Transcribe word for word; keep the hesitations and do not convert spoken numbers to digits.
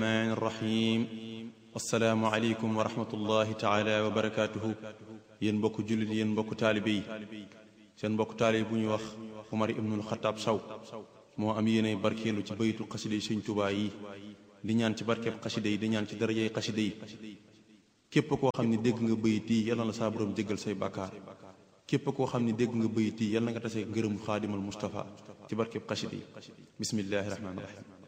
الرحمن الرحيم السلام عليكم ورحمة الله تعالى وبركاته ين بوك جولي ين بوك طالبي سين بوك طالب بو ني واخ عمر ابن الخطاب ساw moo am yéene barkeelu ci baytu xasida yi Sëñ Tuubaa yi di ñaan ci barkeb xasida yi di ñaan ci darajay xasida yi képp koo xam ne dégg nga bayit yi yal na la saa borom jéggal say bàkkaar képp koo xam ne dégg nga bayit yi yal na nga tasee ngërëmu xaadimal Mustafa ci barkeb xasida yi bismillahi rahmaani rahim